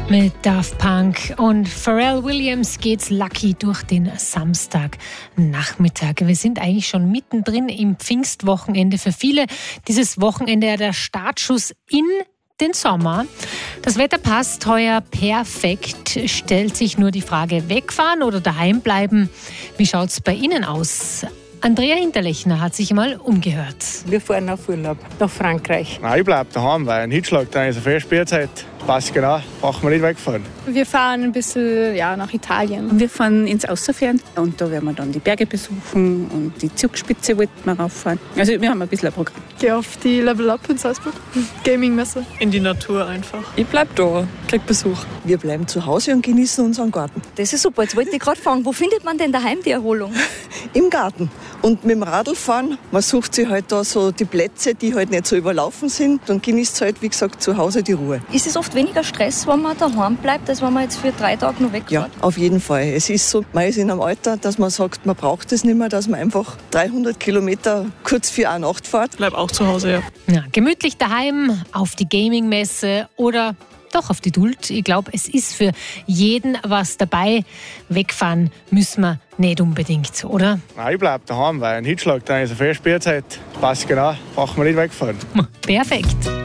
Mit Daft Punk und Pharrell Williams geht's lucky durch den Samstagnachmittag. Wir sind eigentlich schon mittendrin im Pfingstwochenende. Für viele dieses Wochenende ja der Startschuss in den Sommer. Das Wetter passt heuer perfekt. Stellt sich nur die Frage, wegfahren oder daheim bleiben? Wie schaut's bei Ihnen aus? Andrea Hinterlechner hat sich mal umgehört. Wir fahren auf Urlaub nach Frankreich. Nein, ich bleibe daheim, weil ein Hitschlag, dann ist eine Festspielzeit. Passt genau, brauchen wir nicht wegfahren. Wir fahren ein bisschen nach Italien. Wir fahren ins Außerfern und da werden wir dann die Berge besuchen und die Zugspitze wollten wir rauffahren. Also wir haben ein bisschen ein Programm. Ich gehe auf die Level Up in Salzburg, Gaming-Messe. In die Natur einfach. Ich bleib da, krieg Besuch. Wir bleiben zu Hause und genießen unseren Garten. Das ist super, jetzt wollte ich gerade fragen, wo findet man denn daheim die Erholung? Im Garten. Und mit dem Radl fahren, man sucht sich halt da so die Plätze, die halt nicht so überlaufen sind und genießt halt, wie gesagt, zu Hause die Ruhe. Ist es oft weniger Stress, wenn man daheim bleibt, als wenn man jetzt für 3 Tage noch wegfährt? Ja, auf jeden Fall. Es ist so, man ist in einem Alter, dass man sagt, man braucht es nicht mehr, dass man einfach 300 Kilometer kurz für eine Nacht fährt. Bleib auch zu Hause, ja. Ja, gemütlich daheim, auf die Gaming-Messe oder doch auf die Duld. Ich glaube, es ist für jeden was dabei. Wegfahren müssen wir nicht unbedingt, oder? Nein, ich bleibe daheim, weil ein Hitschlag, dann ist eine Festspielzeit. Passt genau, brauchen wir nicht wegfahren. Perfekt.